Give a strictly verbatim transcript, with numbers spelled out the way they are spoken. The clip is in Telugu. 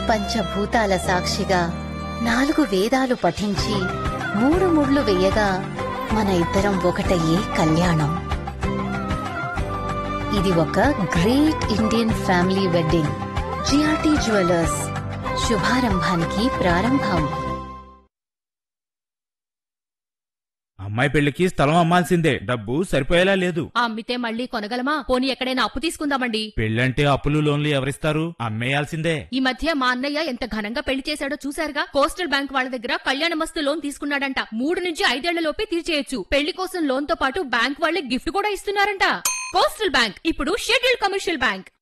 పంచభూతాల సాక్షిగా నాలుగు వేదాలు పఠించి మూడు ముళ్ళు వేయగా మన ఇద్దరం ఒకటయ్యే కళ్యాణం. ఇది ఒక great Indian family wedding. GRT jewellers, శుభారంభానికి ప్రారంభం. అమ్మాయి పెళ్లికి స్థలం అమ్మాల్సిందే, డబ్బు సరిపోయేలా లేదు. అమ్మితే మళ్ళీ కొనగలమా? పోనీ ఎక్కడైనా అప్పు తీసుకుందామండి. పెళ్ళంటే అప్పులు లోన్లు ఎవరిస్తారు? అమ్మేయాల్సిందే. ఈ మధ్య మా అన్నయ్య ఎంత ఘనంగా పెళ్లి చేశాడో చూశారుగా. కోస్టల్ బ్యాంక్ వాళ్ళ దగ్గర కళ్యాణ మస్తు లోన్ తీసుకున్నాడంట. మూడు నుంచి ఐదేళ్ల లోపే తీర్చేయొచ్చు. పెళ్లి కోసం లోన్ తో పాటు బ్యాంక్ వాళ్ళే గిఫ్ట్ కూడా ఇస్తున్నారంట. కోస్టల్ బ్యాంక్ ఇప్పుడు షెడ్యూల్డ్ కమర్షియల్ బ్యాంక్.